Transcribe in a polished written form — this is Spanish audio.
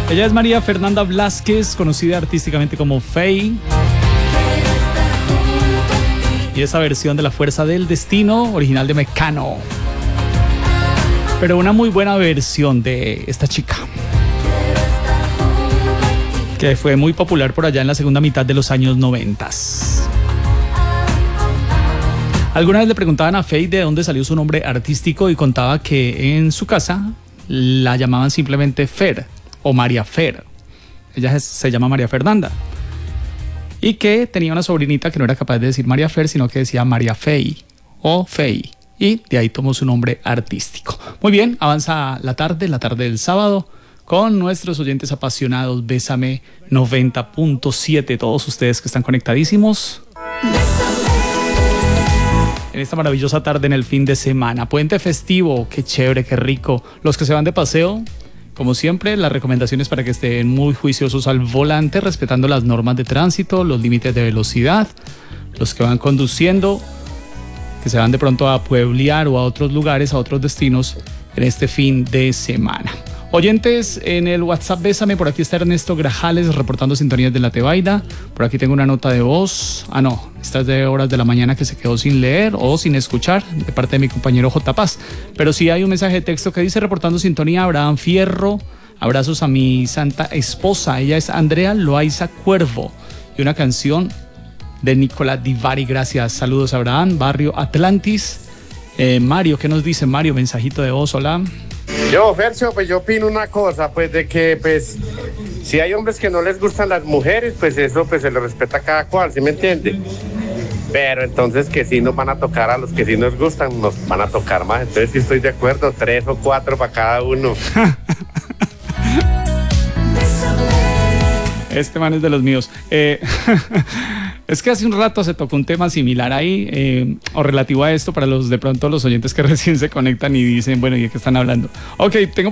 Ella es María Fernanda Blázquez, conocida artísticamente como Faye. Y esta versión de La Fuerza del Destino, original de Mecano. Pero una muy buena versión de esta chica, que fue muy popular por allá en la segunda mitad de los años 90. Alguna vez le preguntaban a Faye de dónde salió su nombre artístico y contaba que en su casa la llamaban simplemente Fer o María Fer. Ella se llama María Fernanda. Y que tenía una sobrinita que no era capaz de decir María Fer, sino que decía María Faye o Faye. Y de ahí tomó su nombre artístico. Muy bien, avanza la tarde del sábado, con nuestros oyentes apasionados. Bésame 90.7, todos ustedes que están conectadísimos en esta maravillosa tarde en el fin de semana. Puente festivo, qué chévere, qué rico. Los que se van de paseo, como siempre, las recomendaciones para que estén muy juiciosos al volante, respetando las normas de tránsito, los límites de velocidad. Los que van conduciendo, que se van de pronto a pueblear o a otros lugares, a otros destinos en este fin de semana. Oyentes, en el WhatsApp Bésame, por aquí está Ernesto Grajales reportando sintonías de la Tebaida. Por aquí tengo una nota de voz. Esta es de horas de la mañana que se quedó sin leer o sin escuchar de parte de mi compañero J. Paz. Pero sí hay un mensaje de texto que dice: reportando sintonía, Abraham Fierro. Abrazos a mi santa esposa. Ella es Andrea Loaiza Cuervo. Y una canción de Nicolás Divari. Gracias. Saludos, Abraham. Barrio Atlantis. Mario, ¿qué nos dice Mario? Mensajito de voz. Hola. Yo, Fercio, pues yo opino una cosa, pues de que, pues, si hay hombres que no les gustan las mujeres, pues eso, pues se le respeta a cada cual, ¿sí me entiende? Pero entonces que sí nos van a tocar a los que sí nos gustan, nos van a tocar más. Entonces sí estoy de acuerdo, 3 o 4 para cada uno. Este man es de los míos. Es que hace un rato se tocó un tema similar ahí, o relativo a esto, para los de pronto los oyentes que recién se conectan y dicen, bueno, ¿y de qué están hablando? Ok, tengo